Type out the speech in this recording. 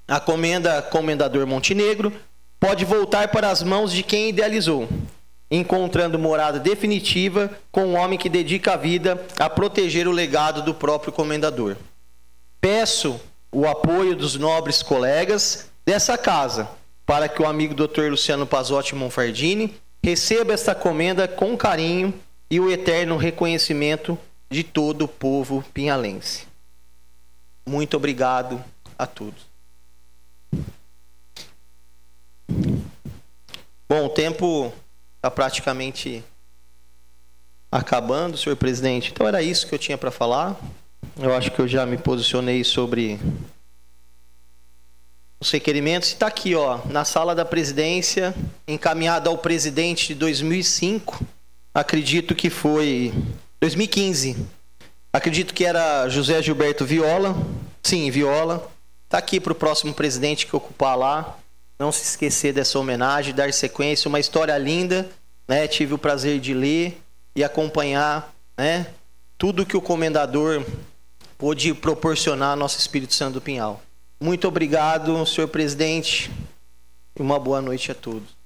a comenda Comendador Montenegro pode voltar para as mãos de quem idealizou, encontrando morada definitiva com um homem que dedica a vida a proteger o legado do próprio comendador. Peço o apoio dos nobres colegas dessa casa para que o amigo Dr. Luciano Pazzotti Monfardini receba esta comenda com carinho e o eterno reconhecimento de todo o povo pinhalense. Muito obrigado a todos. Bom, o tempo está praticamente acabando, senhor presidente. Então era isso que eu tinha para falar. Eu acho que eu já me posicionei sobre os requerimentos. Está aqui, ó, na sala da presidência, encaminhado ao presidente de 2005. Acredito que foi 2015. Acredito que era José Gilberto Viola. Sim, Viola. Está aqui para o próximo presidente que ocupar lá. Não se esquecer dessa homenagem, dar sequência. Uma história linda, né? Tive o prazer de ler e acompanhar, né, tudo que o comendador pôde proporcionar ao nosso Espírito Santo do Pinhal. Muito obrigado, senhor presidente, e uma boa noite a todos.